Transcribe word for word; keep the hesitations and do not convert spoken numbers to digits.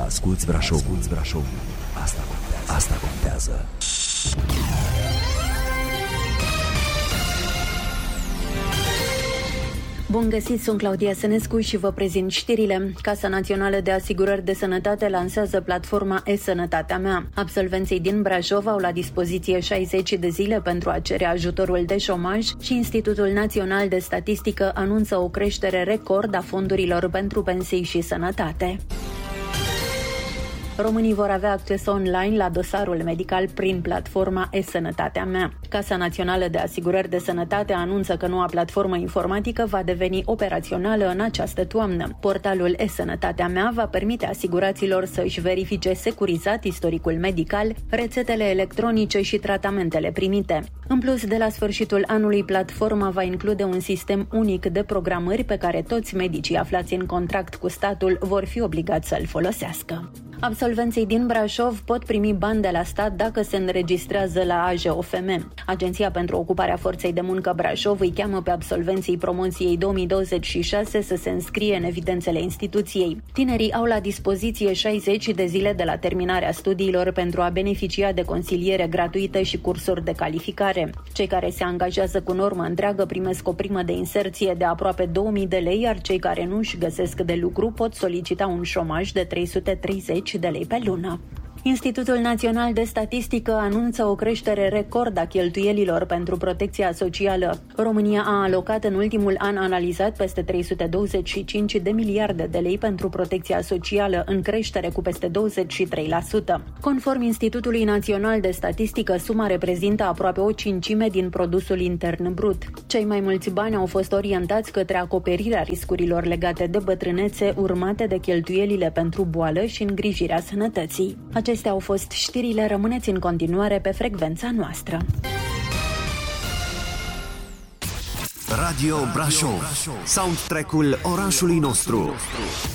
Asculți Brașov, asculți Brașov. Asta contează. Asta contează. Bun găsit, sunt Claudia Sănescu și vă prezint știrile. Casa Națională de Asigurări de Sănătate lansează platforma E-Sănătatea mea. Absolvenții din Brașov au la dispoziție șaizeci de zile pentru a cere ajutorul de șomaj și Institutul Național de Statistică anunță o creștere record a fondurilor pentru pensii și sănătate. Românii vor avea acces online la dosarul medical prin platforma E-Sănătatea mea. Casa Națională de Asigurări de Sănătate anunță că noua platformă informatică va deveni operațională în această toamnă. Portalul E-Sănătatea mea va permite asiguraților să își verifice securizat istoricul medical, rețetele electronice și tratamentele primite. În plus, de la sfârșitul anului, platforma va include un sistem unic de programări pe care toți medicii aflați în contract cu statul vor fi obligați să-l folosească. Absolvenții din Brașov pot primi bani de la stat dacă se înregistrează la A J O F M. Agenția pentru Ocuparea Forței de Muncă Brașov îi cheamă pe absolvenții promoției două mii douăzeci și șase să se înscrie în evidențele instituției. Tinerii au la dispoziție șaizeci de zile de la terminarea studiilor pentru a beneficia de consiliere gratuită și cursuri de calificare. Cei care se angajează cu normă întreagă primesc o primă de inserție de aproape două mii de lei, iar cei care nu își găsesc de lucru pot solicita un șomaj de trei sute treizeci de lei pe lună. Institutul Național de Statistică anunță o creștere record a cheltuielilor pentru protecția socială. România a alocat în ultimul an analizat peste trei sute douăzeci și cinci de miliarde de lei pentru protecția socială, în creștere cu peste douăzeci și trei la sută. Conform Institutului Național de Statistică, suma reprezintă aproape o cincime din produsul intern brut. Cei mai mulți bani au fost orientați către acoperirea riscurilor legate de bătrânețe, urmate de cheltuielile pentru boală și îngrijirea sănătății. Acestea au fost știrile, rămâneți în continuare pe frecvența noastră. Radio Brașov, soundtrack-ul orașului nostru.